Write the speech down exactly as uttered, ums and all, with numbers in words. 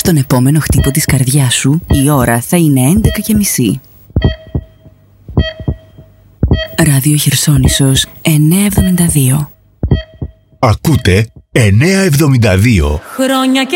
Στον επόμενο χτύπο της καρδιάς σου η ώρα θα είναι έντεκα και μισή. Ράδιο Χερσόνησος εννιακόσια εβδομήντα δύο. Ακούτε εννιακόσια εβδομήντα δύο. Χρόνια και